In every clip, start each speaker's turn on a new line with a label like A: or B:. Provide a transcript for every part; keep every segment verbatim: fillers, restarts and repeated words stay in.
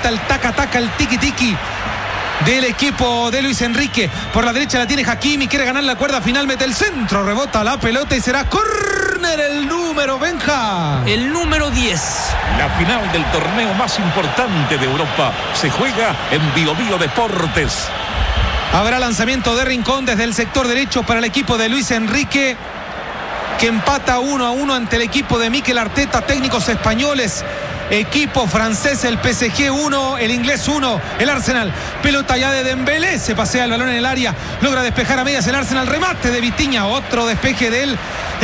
A: vuelta, el taca-taca, el tiki-tiki del equipo de Luis Enrique. Por la derecha la tiene Hakimi, quiere ganar la cuerda final, mete el centro, rebota la pelota y será córner el número, Benja.
B: El número diez.
C: La final del torneo más importante de Europa se juega en Bio Bio Deportes.
A: Habrá lanzamiento de Rincón desde el sector derecho para el equipo de Luis Enrique, que empata uno a uno ante el equipo de Mikel Arteta, técnicos españoles. Equipo francés, el P S G uno, el inglés uno, el Arsenal. Pelota ya de Dembélé, se pasea el balón en el área, logra despejar a medias el Arsenal, remate de Vitinha, otro despeje del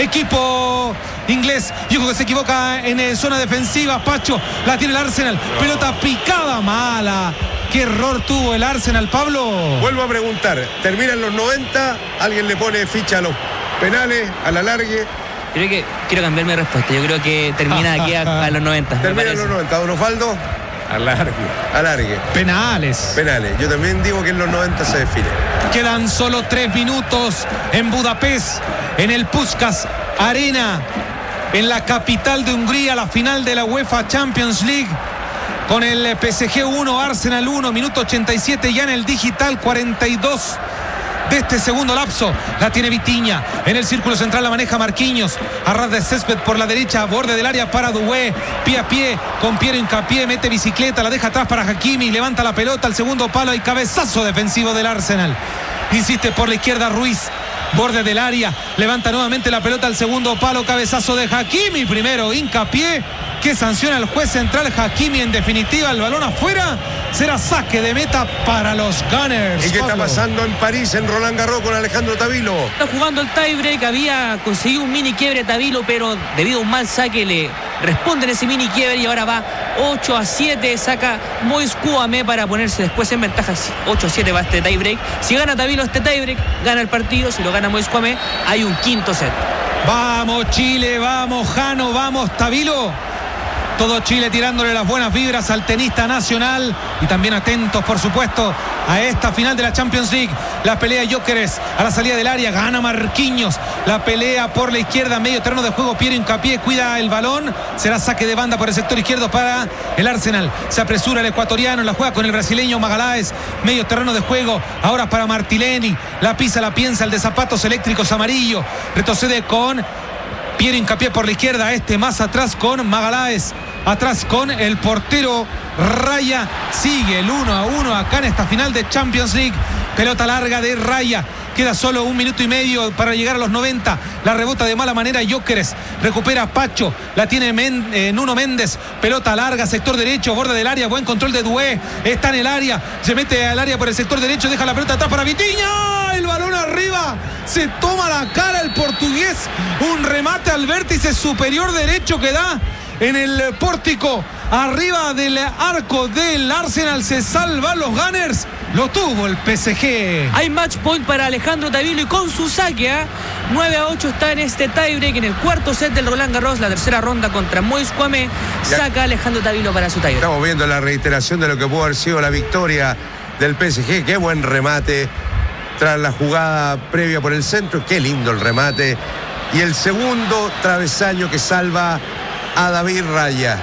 A: equipo inglés. Y ojo que se equivoca en eh, zona defensiva, Pacho, la tiene el Arsenal, pelota picada, mala. ¿Qué error tuvo el Arsenal, Pablo?
D: Vuelvo a preguntar, terminan los noventa, alguien le pone ficha a los penales, a la largue.
B: Creo que quiero cambiar mi respuesta. Yo creo que termina aquí a, a los noventa.
D: Termina en los noventa. Don Osvaldo.
C: Alargue.
D: Alargue.
A: Penales.
D: Penales. Yo también digo que en los noventa se define.
A: Quedan solo tres minutos en Budapest, en el Puskás Arena, en la capital de Hungría, la final de la UEFA Champions League. Con el P S G uno, Arsenal uno, minuto ochenta y siete ya en el digital, cuarenta y dos de este segundo lapso. La tiene Vitinha, en el círculo central la maneja Marquinhos, a ras de césped por la derecha, borde del área para Doué, pie a pie con Piero Hincapié, mete bicicleta, la deja atrás para Hakimi, levanta la pelota al segundo palo y cabezazo defensivo del Arsenal. Insiste por la izquierda Ruiz, borde del área, levanta nuevamente la pelota al segundo palo, cabezazo de Hakimi, primero Hincapié, que sanciona al juez central. Hakimi, en definitiva, el balón afuera, será saque de meta para los Gunners.
D: ¿Y qué
A: Pablo.
D: está pasando en París, en Roland Garros, con Alejandro Tavilo?
B: Está jugando el tiebreak, había conseguido un mini quiebre Tavilo, pero debido a un mal saque le responden ese mini quiebre y ahora va ocho a siete, saca Moïse Kouamé para ponerse después en ventaja. ocho a siete va este tiebreak. Si gana Tavilo este tiebreak, gana el partido. Si lo gana Moïse Kouamé, hay un quinto set.
A: Vamos Chile, vamos Jano, vamos Tavilo. Todo Chile tirándole las buenas vibras al tenista nacional y también atentos, por supuesto, a esta final de la Champions League. La pelea Gyökeres a la salida del área, gana Marquinhos. La pelea por la izquierda, medio terreno de juego, Piero Hincapié cuida el balón. Será saque de banda por el sector izquierdo para el Arsenal. Se apresura el ecuatoriano, la juega con el brasileño Magalhães. Medio terreno de juego, ahora para Martileni. La pisa, la piensa, el de zapatos eléctricos amarillo. Retrocede con Piero Hincapié por la izquierda, este más atrás con Magalhães, atrás con el portero Raya. Sigue el uno a uno acá en esta final de Champions League. Pelota larga de Raya. Queda solo un minuto y medio para llegar a los noventa. La rebota de mala manera Gyökeres. Recupera Pacho. La tiene Men, eh, Nuno Méndez. Pelota larga, sector derecho, borde del área. Buen control de Doué. Está en el área. Se mete al área por el sector derecho. Deja la pelota atrás para Vitinha. El balón arriba. Se toma la cara el portugués. Un remate al vértice superior derecho que da en el pórtico arriba del arco del Arsenal. Se salvan los Gunners. Lo tuvo el P S G.
B: Hay match point para Alejandro Tavilo y con su saque, ¿eh? nueve a ocho está en este tiebreak, en el cuarto set del Roland Garros, la tercera ronda contra Moïse Kouamé. Saca Alejandro Tavilo para su tiebreak.
D: Estamos viendo la reiteración de lo que pudo haber sido la victoria del P S G. Qué buen remate tras la jugada previa por el centro. Qué lindo el remate. Y el segundo travesaño que salva a David Raya.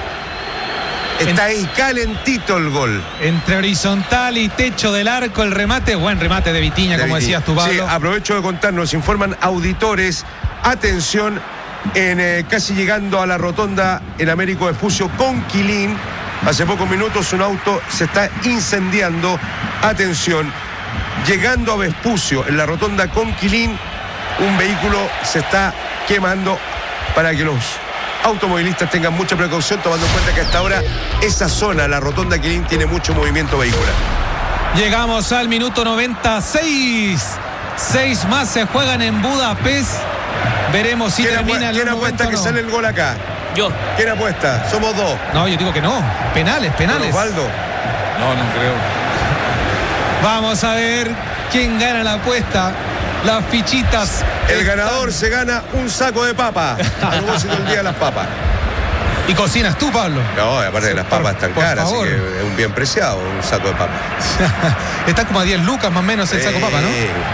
D: Está ahí calentito el gol.
A: Entre horizontal y techo del arco, el remate, buen remate de Vitinha, como decías tú, Pablo.
D: Sí, aprovecho de contar, nos informan auditores, atención, en eh, casi llegando a la rotonda en Américo Vespucio con Quilín, hace pocos minutos un auto se está incendiando, atención, llegando a Vespucio, en la rotonda con Quilín, un vehículo se está quemando, para que los automovilistas tengan mucha precaución, tomando en cuenta que hasta ahora esa zona, la rotonda Quilín, tiene mucho movimiento vehicular.
A: Llegamos al minuto noventa y seis. Seis más se juegan en Budapest. Veremos si
D: ¿Quién,
A: termina el
D: ¿quién apuesta
A: no?
D: que sale el gol acá?
B: Yo.
D: ¿Quién apuesta? Somos dos.
A: No, yo digo que no. Penales, penales.
D: Osvaldo.
C: No, no creo.
A: Vamos a ver quién gana la apuesta. Las fichitas.
D: El
A: están...
D: ganador se gana un saco de papa. A propósito del día de las papas.
A: ¿Y cocinas tú, Pablo?
D: No, aparte de las papas están
A: por
D: caras,
A: favor.
D: así que es un bien preciado un saco de papas.
A: Está como a diez lucas más o menos el saco de papa, ¿no?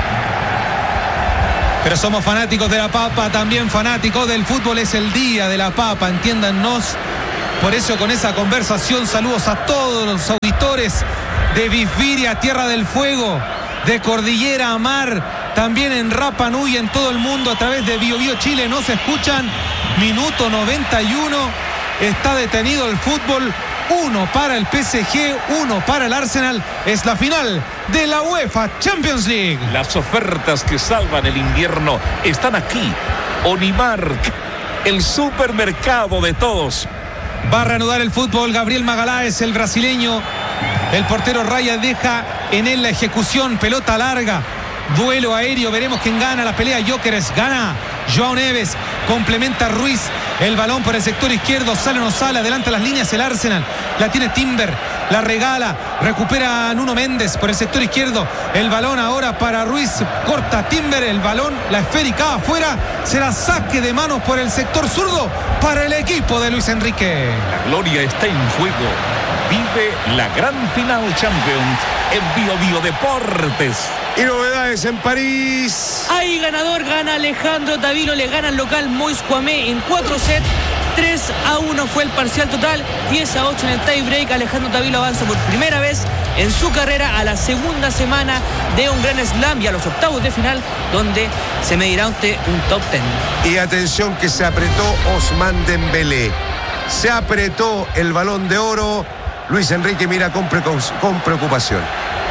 A: Pero somos fanáticos de la papa, también fanáticos del fútbol. Es el día de la papa, entiéndannos. Por eso con esa conversación, saludos a todos los auditores. seguidores de Vifiria, Tierra del Fuego, de Cordillera a Mar, también en Rapa Nui, en todo el mundo, a través de Bio Bio Chile, nos escuchan. Minuto noventa y uno, está detenido el fútbol. Uno para el P S G, uno para el Arsenal. Es la final de la UEFA Champions League.
C: Las ofertas que salvan el invierno están aquí. Onimark, el supermercado de todos.
A: Va a reanudar el fútbol Gabriel Magalhães, el brasileño. El portero Raya deja en él la ejecución. Pelota larga, duelo aéreo. Veremos quién gana la pelea. Jóqueres gana João Neves, complementa Ruiz. El balón por el sector izquierdo, sale o no sale, adelanta las líneas el Arsenal. La tiene Timber, la regala, recupera Nuno Méndez por el sector izquierdo. El balón ahora para Ruiz, corta Timber, el balón, la esférica afuera. Será saque de manos por el sector zurdo para el equipo de Luis Enrique.
C: La gloria está en juego. Vive la gran final Champions en Bio Bio Deportes.
D: Y novedades en París.
B: Hay ganador, gana Alejandro Tavilo, le gana el local Mois Kwame en cuatro sets. tres a uno fue el parcial total, diez a ocho en el tie break. Alejandro Tavilo avanza por primera vez en su carrera a la segunda semana de un Grand Slam y a los octavos de final, donde se medirá ante un top ten.
D: Y atención que se apretó Ousmane Dembélé. Se apretó el Balón de Oro. Luis Enrique mira con, pre con preocupación.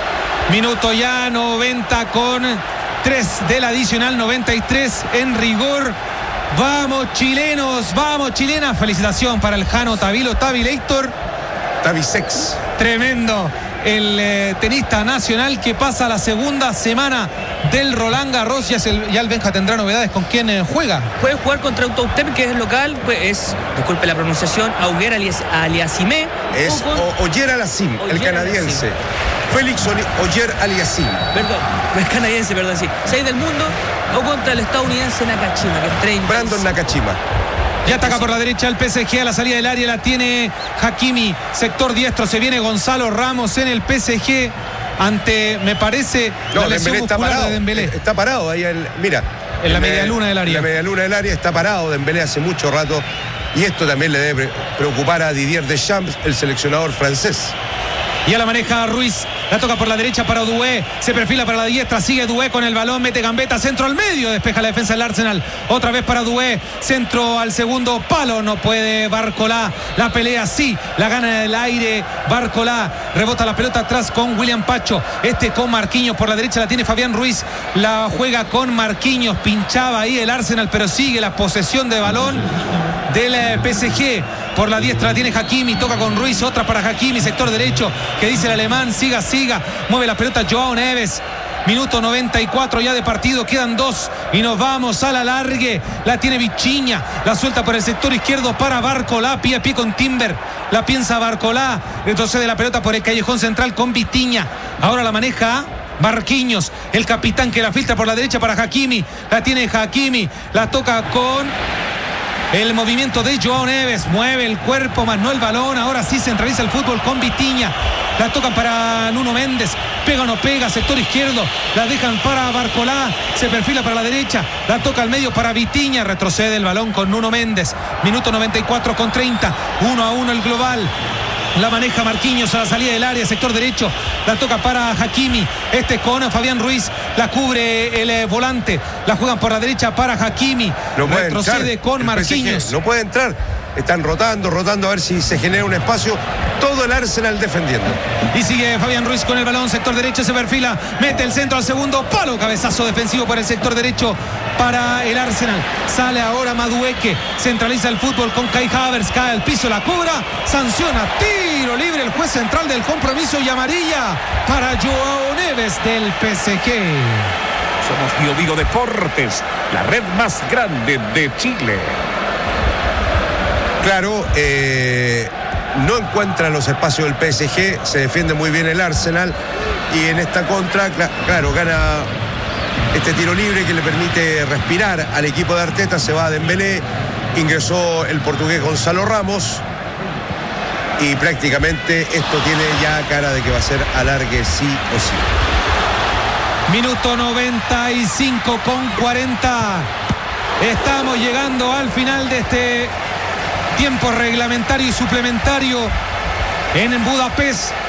A: Minuto ya noventa con tres del adicional, noventa y tres en rigor. Vamos chilenos, vamos chilenas. Felicitación para el Jano Tavilo, Tavilator.
D: Tavisex.
A: Tremendo el eh, tenista nacional que pasa a la segunda semana del Roland Garros. Ya, el, ya el Benja tendrá novedades con quién eh, juega.
B: Puede jugar contra un top ten que es local, pues es, disculpe la pronunciación, Auger Aliassime.
D: Es o Oyer Aliassime, el canadiense. Aliassime. Félix Oyer Aliassime.
B: Perdón, es canadiense, perdón, sí. seis del mundo, o contra el estadounidense Nakashima, que es treinta.
D: Brandon Nakashima.
A: Ya ataca por la derecha el P S G, a la salida del área la tiene Hakimi, sector diestro, se viene Gonzalo Ramos en el P S G ante, me parece,
D: no,
A: la lesión
D: Dembélé está parado,
A: de Dembélé.
D: Está parado ahí, el, mira.
A: En la media luna del área.
D: En la media luna del área está parado Dembélé hace mucho rato y esto también le debe preocupar a Didier Deschamps, el seleccionador francés.
A: Ya la maneja Ruiz, la toca por la derecha para Doué, se perfila para la diestra, sigue Doué con el balón, mete gambeta, centro al medio, despeja la defensa del Arsenal, otra vez para Doué, centro al segundo palo, no puede Barcolá, la pelea sí, la gana del aire Barcolá, rebota la pelota atrás con William Pacho, este con Marquinhos, por la derecha la tiene Fabián Ruiz, la juega con Marquinhos, pinchaba ahí el Arsenal, pero sigue la posesión de balón del P S G. Por la diestra la tiene Hakimi, toca con Ruiz, otra para Hakimi, sector derecho, que dice el alemán, siga, siga, mueve la pelota João Neves. Minuto noventa y cuatro ya de partido, quedan dos y nos vamos a la largue. La tiene Vichiña, la suelta por el sector izquierdo para Barcolá, pie a pie con Timber, la piensa Barcolá, retrocede la pelota por el callejón central con Vitinha, ahora la maneja Marquinhos, el capitán que la filtra por la derecha para Hakimi, la tiene Hakimi, la toca con el movimiento de João Neves, mueve el cuerpo más no el balón, ahora sí centraliza el fútbol con Vitinha, la tocan para Nuno Méndez, pega o no pega, sector izquierdo, la dejan para Barcolá, se perfila para la derecha, la toca al medio para Vitinha, retrocede el balón con Nuno Méndez, minuto noventa y cuatro con treinta, uno a uno el global. La maneja Marquinhos a la salida del área, sector derecho, la toca para Hakimi, este con Fabián Ruiz, la cubre el eh, volante, la juegan por la derecha para Hakimi,
D: no
A: retrocede
D: entrar,
A: con Marquinhos.
D: No puede entrar, están rotando, rotando a ver si se genera un espacio, todo el Arsenal defendiendo.
A: Y sigue Fabián Ruiz con el balón, sector derecho, se perfila, mete el centro al segundo palo, cabezazo defensivo por el sector derecho para el Arsenal, sale ahora Madueque, centraliza el fútbol con Kai Havertz, cae al piso, la cobra, sanciona, tiro libre el juez central del compromiso y amarilla para João Neves del P S G.
C: Somos Bio Bio Deportes, la red más grande de Chile.
D: Claro, eh, no encuentra los espacios del P S G, se defiende muy bien el Arsenal y en esta contra, claro, gana este tiro libre que le permite respirar al equipo de Arteta, se va a Dembélé, ingresó el portugués Gonzalo Ramos y prácticamente esto tiene ya cara de que va a ser alargue sí o sí.
A: Minuto noventa y cinco con cuarenta. Estamos llegando al final de este tiempo reglamentario y suplementario en Budapest.